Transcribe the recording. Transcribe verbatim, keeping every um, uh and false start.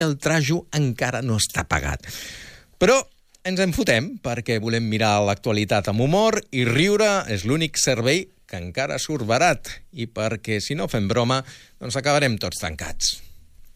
el trajo encara no està pagat. Però ens en fotem perquè volem mirar l'actualitat amb humor i riure és l'únic servei que encara surt barat i perquè si no fem broma doncs acabarem tots tancats.